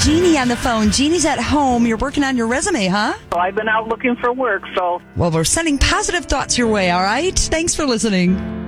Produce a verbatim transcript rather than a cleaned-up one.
Jeannie on the phone. Jeannie's at home. You're working on your resume, huh? So I've been out looking for work, so... Well, we're sending positive thoughts your way, all right? Thanks for listening.